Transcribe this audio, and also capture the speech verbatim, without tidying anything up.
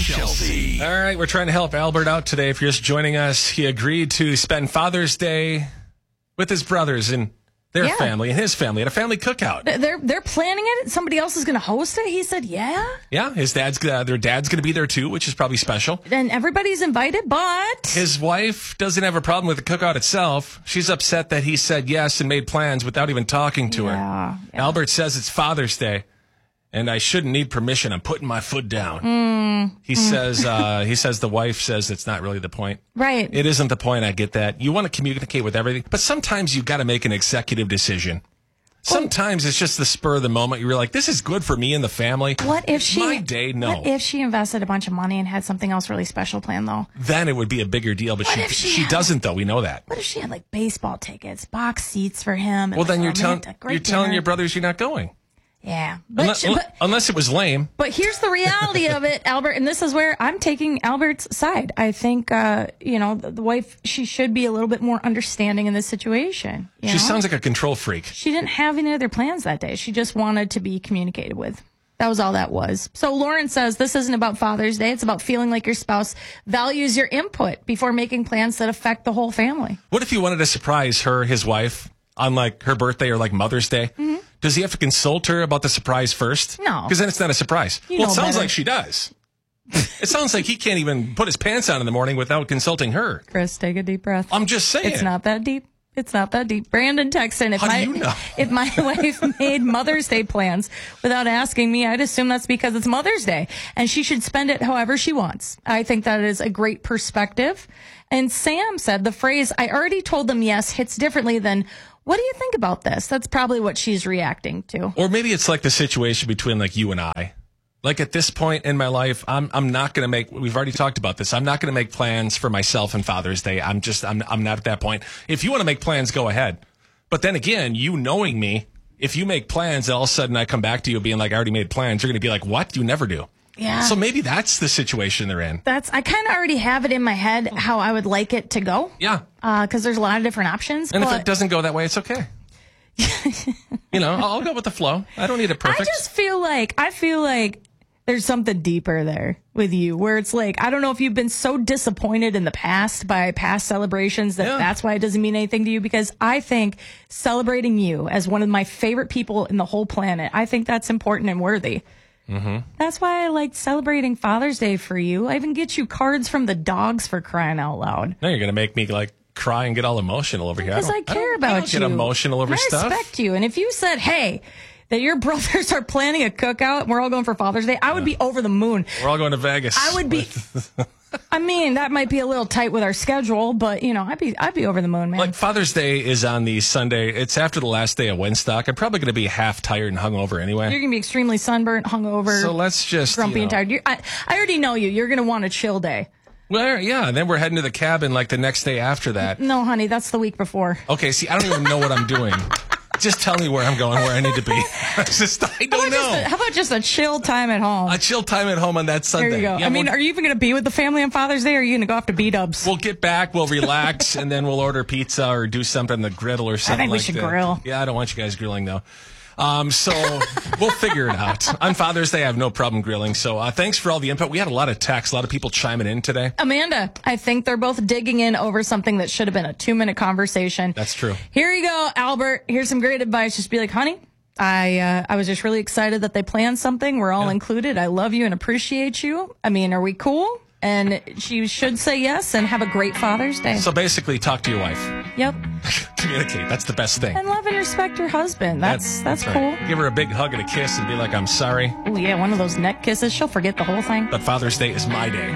Chelsea. All right, we're trying to help Albert out today. If you're just joining us, he agreed to spend Father's Day with his brothers and their Yeah. family and his family at a family cookout. They're they're planning it. Somebody else is going to host it. He said, "Yeah," Yeah, his dad's uh, their dad's going to be there too, which is probably special. and everybody's invited. But His wife doesn't have a problem with the cookout itself. She's upset that he said yes and made plans without even talking to Yeah, her. yeah. Albert says it's Father's Day, and I shouldn't need permission. I'm putting my foot down. Mm, he says. Uh, he says the wife says it's not really the point. right, It isn't the point. I get that. You want to communicate with everything, but sometimes you got to make an executive decision. Sometimes it's just the spur of the moment. You're like, this is good for me and the family. what if It's she? my day? No. What if she invested a bunch of money and had something else really special planned though? Then it would be a bigger deal, but What she if she she had- doesn't though. We know that. What if she had like baseball tickets, box seats for him? and, Well, then like, you're telling romantic, great you're telling dinner? your brothers you're not going. Yeah, but, Unless, she- but unless it was lame. But here's the reality of it, Albert, and this is where I'm taking Albert's side. I think, uh, you know, the, the wife, she should be a little bit more understanding in this situation. you She know? sounds like a control freak. She didn't have any other plans that day. She just wanted to be communicated with. That was all that was. So Lauren says this isn't about Father's Day. It's about feeling like your spouse values your input before making plans that affect the whole family. What if you wanted to surprise her, his wife, on like her birthday or like Mother's Day? Mm-hmm. Does he have to consult her about the surprise first? No. Because then it's not a surprise. You well, know it sounds better. like she does. It sounds like he can't even put his pants on in the morning without consulting her. Chris, take a deep breath. I'm just saying. It's not that deep. It's not that deep. Brandon texted, if How do my you know? if my wife made Mother's Day plans without asking me, I'd assume that's because it's Mother's Day and she should spend it however she wants. I think that is a great perspective. And Sam said the phrase, "I already told them yes," hits differently than, "What do you think about this?" That's probably what she's reacting to. Or maybe it's like the situation between like you and I. Like at this point in my life, I'm I'm not going to make. We've already talked about this. I'm not going to make plans for myself on Father's Day. I'm just I'm I'm not at that point. If you want to make plans, go ahead. But then again, you knowing me, if you make plans and all of a sudden I come back to you being like, I already made plans, you're going to be like, what? You never do. Yeah. So maybe that's the situation they're in. That's I kind of already have it in my head how I would like it to go. Yeah. Because there's a lot of different options. And but if it doesn't go that way, it's okay. You know, I'll go with the flow. I don't need it perfect. I just feel like I feel like there's something deeper there with you where it's like, I don't know if you've been so disappointed in the past by past celebrations that Yeah. that's why it doesn't mean anything to you, because I think celebrating you as one of my favorite people in the whole planet, I think that's important and worthy. Mm-hmm. That's why I like celebrating Father's Day for you. I even get you cards from the dogs, for crying out loud. Now you're going to make me like cry and get all emotional over here. Because I, don't- care don't- about I don't you. get emotional over And I stuff. respect you. And if you said, hey, that your brothers are planning a cookout and we're all going for Father's Day, I would be over the moon. We're all going to Vegas. I would be. I mean, that might be a little tight with our schedule, but you know, I'd be I'd be over the moon, man. Like Father's Day is on the Sunday. It's after the last day of Winstock. I'm probably going to be half tired and hungover anyway. You're gonna be extremely sunburnt, hungover, So let's just grumpy you and know. tired. You're, I I already know you. You're gonna want a chill day. Well, yeah. And then we're heading to the cabin like the next day after that. No, honey, that's the week before. Okay. See, I don't even know what I'm doing. Just tell me where I'm going, where I need to be. It's just, I How don't about, just know. a, how about just a chill time at home? A chill time at home on that Sunday. there you go. Yeah, I mean, we'll, are you even gonna be with the family on Father's Day, or are you gonna go off to B-dubs? we'll get back, we'll relax, and then we'll order pizza or do something on the griddle or something think we like should that. grill. Yeah, I don't want you guys grilling, though. Um, so we'll figure it out. On Father's Day, I have no problem grilling. So uh, thanks for all the input. We had a lot of texts, a lot of people chiming in today. Amanda, I think they're both digging in over something that should have been a two-minute conversation. That's true. Here you go, Albert. Here's some great advice. Just be like, honey, I uh, I was just really excited that they planned something. We're all Yeah. included. I love you and appreciate you. I mean, are we cool? And she should say yes and have a great Father's Day. So basically, talk to your wife. Yep. Communicate. That's the best thing. And love and respect your husband. That's that's, right. cool. Give her a big hug and a kiss and be like, I'm sorry, Oh, yeah, one of those neck kisses. She'll forget the whole thing. but Father's Day is my day.